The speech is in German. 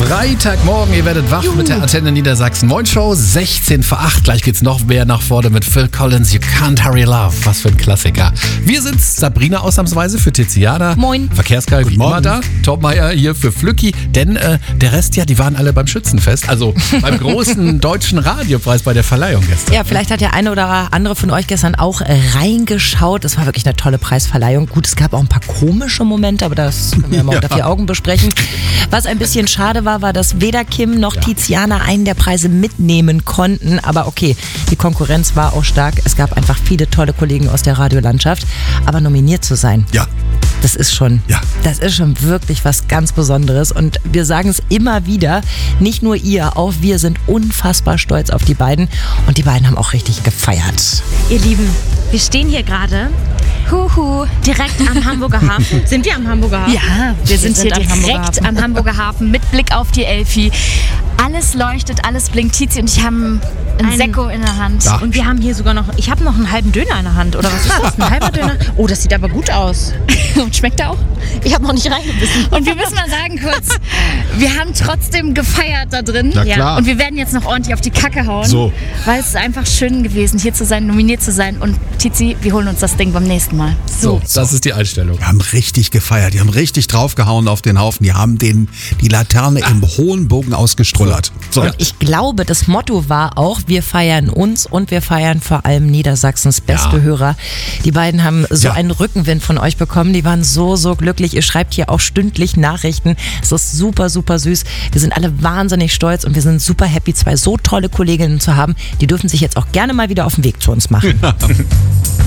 Freitagmorgen, ihr werdet wach mit der Antenne Niedersachsen. Moin Show, 16 vor 8. Gleich geht's noch mehr nach vorne mit Phil Collins, You Can't Hurry Love. Was für ein Klassiker. Wir sind Sabrina ausnahmsweise für Tiziana. Moin. Verkehrsgeil wie immer da. Topmeier hier für Flücki. Denn der Rest, die waren alle beim Schützenfest. Also beim großen deutschen Radiopreis bei der Verleihung gestern. Ja, vielleicht hat der eine oder andere von euch gestern auch reingeschaut. Es war wirklich eine tolle Preisverleihung. Gut, es gab auch ein paar komische Momente, aber das können wir mal unter vier Augen besprechen. Was ein bisschen schade war, dass weder Kim noch Tiziana einen der Preise mitnehmen konnten. Aber okay, die Konkurrenz war auch stark. Es gab einfach viele tolle Kollegen aus der Radiolandschaft. Aber nominiert zu sein, das ist schon wirklich was ganz Besonderes. Und wir sagen es immer wieder, nicht nur ihr, auch wir sind unfassbar stolz auf die beiden. Und die beiden haben auch richtig gefeiert. Ihr Lieben, wir stehen hier gerade direkt am Hamburger Hafen. Sind wir am Hamburger Hafen? Ja, wir sind hier direkt am Hamburger Hafen mit Blick auf die Elfi. Alles leuchtet, alles blinkt. Tizi und ich haben ein Sekko in der Hand. Ja. Und wir haben hier sogar noch, ich habe noch einen halben Döner in der Hand. Oder was ist das? Ein halber Döner? Oh, das sieht aber gut aus. Und schmeckt er auch? Ich habe noch nicht reingebissen. Und wir müssen mal sagen kurz, wir haben trotzdem gefeiert da drin. Na klar. Und wir werden jetzt noch ordentlich auf die Kacke hauen. So. Weil es ist einfach schön gewesen, hier zu sein, nominiert zu sein. Und Tizi, wir holen uns das Ding beim nächsten Mal. So, das ist die Einstellung. Die haben richtig gefeiert, die haben richtig draufgehauen auf den Haufen, die haben die Laterne im hohen Bogen ausgestrullert. So. Und ich glaube, das Motto war auch, wir feiern uns und wir feiern vor allem Niedersachsens beste Hörer. Die beiden haben so einen Rückenwind von euch bekommen, die waren so glücklich. Ihr schreibt hier auch stündlich Nachrichten. Es ist super, super süß. Wir sind alle wahnsinnig stolz und wir sind super happy, zwei so tolle Kolleginnen zu haben. Die dürfen sich jetzt auch gerne mal wieder auf den Weg zu uns machen.